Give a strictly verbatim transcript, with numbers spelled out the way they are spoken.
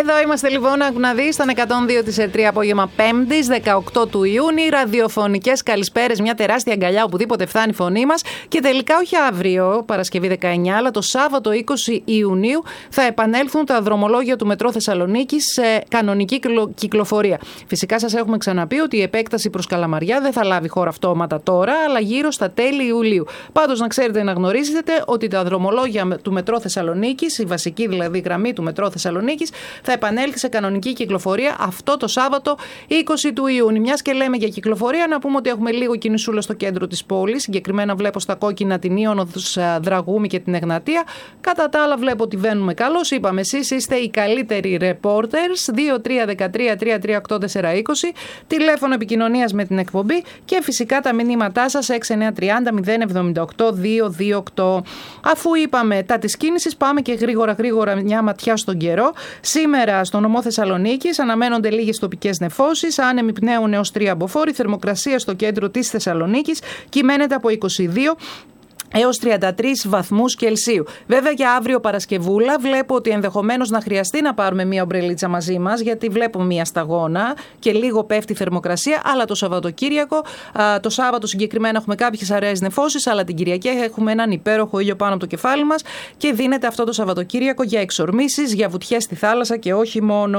Εδώ είμαστε λοιπόν, άκου να δεις, στον εκατόν δύο της τρία απόγευμα Πέμπτης, δεκαοκτώ του Ιούνιου. Ραδιοφωνικές καλησπέρες, μια τεράστια αγκαλιά οπουδήποτε φτάνει η φωνή μας. Και τελικά, όχι αύριο, Παρασκευή δεκαεννιά, αλλά το Σάββατο είκοσι Ιουνίου θα επανέλθουν τα δρομολόγια του Μετρό Θεσσαλονίκης σε κανονική κυκλοφορία. Φυσικά, σας έχουμε ξαναπεί ότι η επέκταση προς Καλαμαριά δεν θα λάβει χώρα αυτόματα τώρα, αλλά γύρω στα τέλη Ιουλίου. Πάντως, να ξέρετε, να γνωρίζετε ότι τα δρομολόγια του Μετρό Θεσσαλονίκης, η βασική δηλαδή γραμμή του Μετρό Θεσσαλονίκης, θα επανέλθει σε κανονική κυκλοφορία αυτό το Σάββατο είκοσι του Ιούνιου. Μιας και λέμε για κυκλοφορία, να πούμε ότι έχουμε λίγο κινησούλα στο κέντρο της πόλης. Συγκεκριμένα βλέπω στα κόκκινα την Ιώνοδος Δραγούμη και την Εγνατία. Κατά τα άλλα, βλέπω ότι βαίνουμε καλώς. Είπαμε, εσείς είστε οι καλύτεροι reporters. δύο τρία ένα τρία τρία τρία οκτώ τέσσερα είκοσι. Τηλέφωνο επικοινωνίας με την εκπομπή και φυσικά τα μηνύματά σας έξι εννιά τρία μηδέν μηδέν εβδομήντα οκτώ δύο δύο οκτώ. Αφού είπαμε τα της κίνησης, πάμε και γρήγορα γρήγορα μια ματιά στον καιρό. Σήμερα στο νομό Θεσσαλονίκης αναμένονται λίγες τοπικές νεφώσεις, άνεμοι πνέουν έως τρία μποφόρ, θερμοκρασία στο κέντρο της Θεσσαλονίκης κυμαίνεται από είκοσι δύο έως τριάντα τρεις βαθμούς Κελσίου. Βέβαια για αύριο Παρασκευούλα βλέπω ότι ενδεχομένως να χρειαστεί να πάρουμε μία ομπρελίτσα μαζί μας, γιατί βλέπω μία σταγόνα και λίγο πέφτει η θερμοκρασία, αλλά το Σαββατοκύριακο, το Σάββατο συγκεκριμένα έχουμε κάποιες αραιές νεφώσεις, αλλά την Κυριακή έχουμε έναν υπέροχο ήλιο πάνω από το κεφάλι μας και δίνεται αυτό το Σαββατοκύριακο για εξορμήσεις, για βουτιές στη θάλασσα και όχι μόνο.